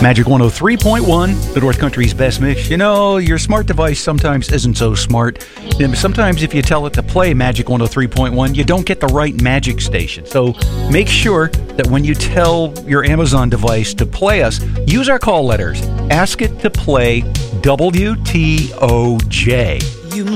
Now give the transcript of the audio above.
Magic 103.1, the North Country's best mix. You know, your smart device sometimes isn't so smart. And sometimes if you tell it to play Magic 103.1, you don't get the right magic station. So make sure that when you tell your Amazon device to play us, use our call letters. Ask it to play WTOJ.